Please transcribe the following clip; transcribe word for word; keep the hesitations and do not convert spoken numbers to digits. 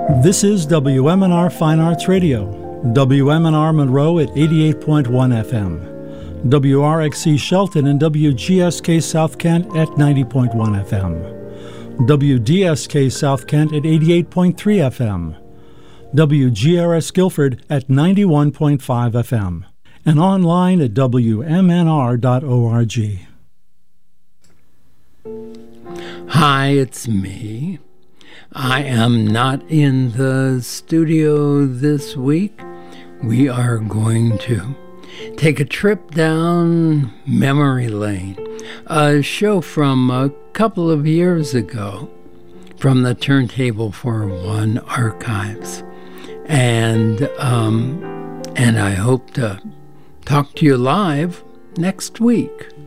This is W M N R Fine Arts Radio, W M N R Monroe at eighty-eight point one F M, W R X C Shelton and W G S K South Kent at ninety point one F M, W D S K South Kent at eighty-eight point three F M, W G R S Guilford at ninety-one point five F M, and online at W M N R dot org. Hi, it's me. I am not in the studio this week. We are going to take a trip down memory lane, a show from a couple of years ago from the Turntable for One archives. And, um, and I hope to talk to you live next week.